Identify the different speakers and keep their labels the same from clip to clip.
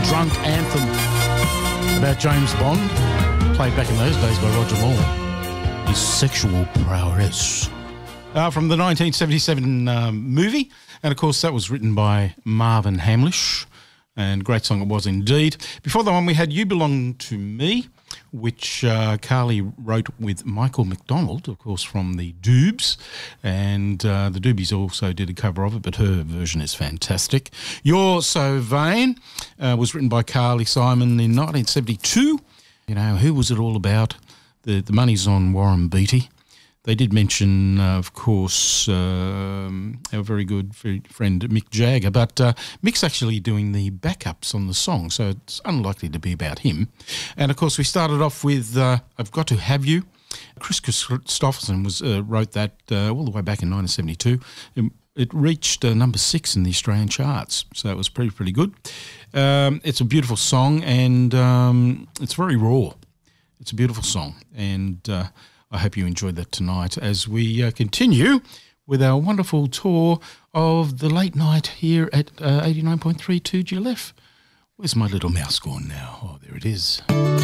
Speaker 1: drunk anthem about James Bond, played back in those days by Roger Moore. His sexual prowess. From the 1977 movie, and of course that was written by Marvin Hamlish, and great song it was indeed. Before that one we had You Belong to Me, which Carly wrote with Michael McDonald, of course, from the Doobs, and the Doobies also did a cover of it, but her version is fantastic. You're So Vain was written by Carly Simon in 1972. You know, who was it all about? The money's on Warren Beatty. They did mention, of course, our very good friend Mick Jagger, but Mick's actually doing the backups on the song, so it's unlikely to be about him. And, of course, we started off with I've Got to Have You. Chris Christopherson wrote that all the way back in 1972. It reached number 6 in the Australian charts, so it was pretty good. It's a beautiful song, and it's very raw. It's a beautiful song, and I hope you enjoyed that tonight as we continue with our wonderful tour of the late night here at 89.3 2GLF. Where's my little mouse gone now? Oh, there it is.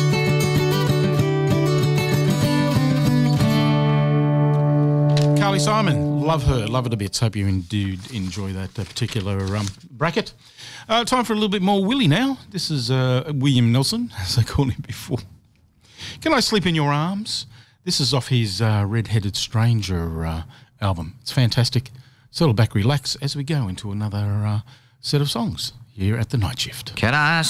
Speaker 1: Carly Simon, love her to bits. Hope you indeed enjoy that particular bracket. Time for a little bit more Willie now. This is William Nelson, as I called him before. Can I Sleep in Your Arms? This is off his Red-Headed Stranger album. It's fantastic. Settle back, relax as we go into another set of songs here at The Night Shift.
Speaker 2: Can I